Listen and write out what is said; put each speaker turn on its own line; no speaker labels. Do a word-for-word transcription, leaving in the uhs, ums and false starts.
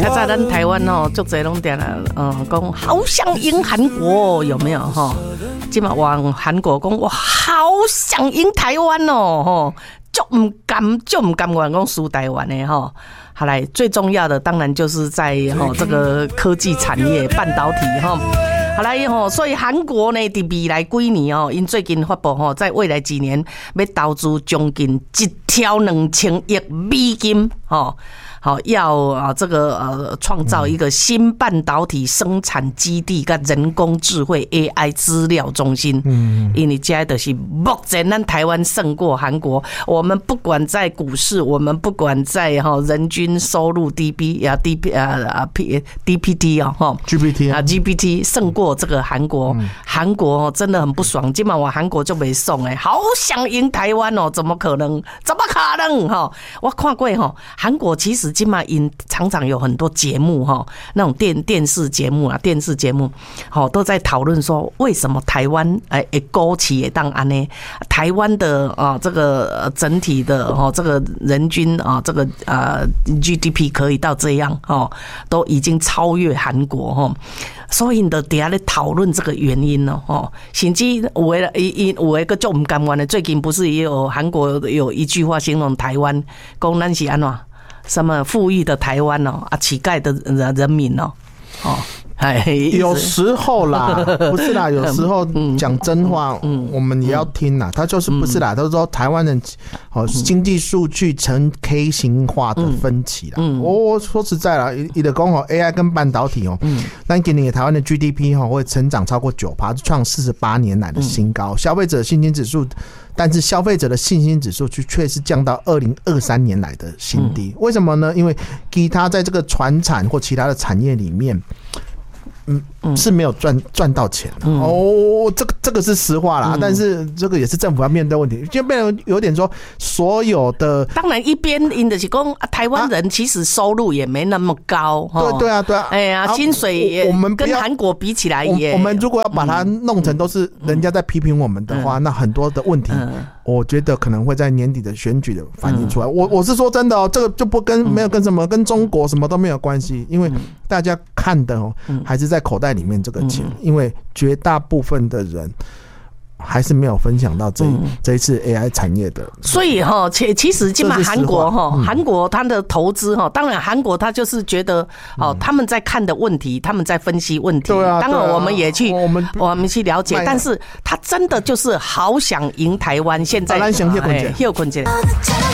啊，在咱台湾哦，足侪拢点啦，嗯，讲好想赢韩国，有没有哈？今嘛往韩国讲，我好想赢台湾哦，吼，就唔甘，就唔甘愿讲输台湾的哈。好来，最重要的当然就是在哈这个科技产业、半导体哈。好来吼，所以韩国呢，伫未来几年哦，因最近发布吼，在未来几年要投资将近一条两千亿美金吼。好，要啊，这个呃，创造一个新半导体生产基地跟人工智慧 A I 资料中心。嗯，因为这就是目前咱台湾胜过韩国。我们不管在股市，我们不管在哈人均收入 D B 啊 D P 啊啊 P D P T 啊哈
G P T
啊 G P T 胜过这个韩国。韩国真的很不爽，今晚我韩国就没送哎，好想赢台湾哦，怎么可能？怎么可能哈？我看过哈，韩国其实。今嘛因常常有很多节目哈，那种电电视节目啊，电视节目，好都在讨论说，为什么台湾哎哎勾起也当安呢？台湾的啊这个整体的哈这个人均啊这个呃 G D P 可以到这样哦，都已经超越韩国哈。所以就底下咧讨论这个原因哦，哦，甚至有的有有的个就唔甘愿的，最近不是也有韩国有一句话形容台湾，讲咱是安怎？什么富裕的台湾哦，啊，乞丐的人民哦，哦，
有时候啦，不是啦，有时候讲真话，我们也要听啦。他就是不是啦，他说台湾人哦经济数据呈 K 型化的分歧啦。我说实在啦，你的讲哦 A I 跟半导体哦，那今年台湾的 G D P 哈会成长超过九趴，创四十八年来的新高。消费者信心指数。但是消费者的信心指数却是降到二零二三年来的新低，为什么呢？因为其他在这个传产或其他的产业里面，嗯，是没有赚赚到钱的、嗯、哦，这个这个是实话啦、嗯，但是这个也是政府要面对问题，就变成有点说所有的，
当然一边因的是讲台湾人其实收入也没那么高，
啊对对啊对啊，
哎呀，薪水也跟韩国比起来也，
我们如果要把它弄成都是人家在批评我们的话，嗯、那很多的问题。嗯我觉得可能会在年底的选举的反映出来。我我是说真的哦，这个就不跟没有跟什么跟中国什么都没有关系，因为大家看的哦还是在口袋里面这个钱，因为绝大部分的人。还是没有分享到这一、嗯、这一次 A I 产业的，
所以哈，其其实基本上韩国哈，韩国它的投资哈，当然韩国它就是觉得哦，他们在看的问题，他们在分析问题，
对啊，
当然我们也去
我们
我们去了解，但是他真的就是好想赢台湾，现在
咱先休困一下，
休困一下。